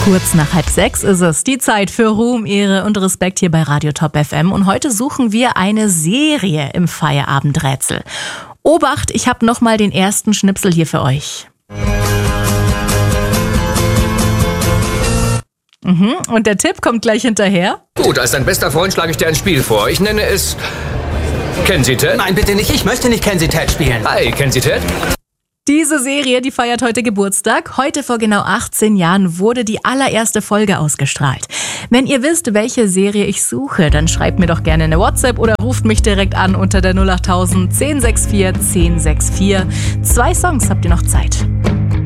Kurz nach 5:30 ist es die Zeit für Ruhm, Ehre und Respekt hier bei Radio Top FM. Und heute suchen wir eine Serie im Feierabendrätsel. Obacht, ich habe nochmal den ersten Schnipsel hier für euch. Und der Tipp kommt gleich hinterher. Gut, als dein bester Freund schlage ich dir ein Spiel vor. Ich nenne es... Kennen Sie Ted? Nein, bitte nicht. Ich möchte nicht Kennen Sie Ted spielen. Hi, kennen Sie Ted? Diese Serie, die feiert heute Geburtstag. Heute vor genau 18 Jahren wurde die allererste Folge ausgestrahlt. Wenn ihr wisst, welche Serie ich suche, dann schreibt mir doch gerne eine WhatsApp oder ruft mich direkt an unter der 08000 1064 1064. 2 Songs habt ihr noch Zeit.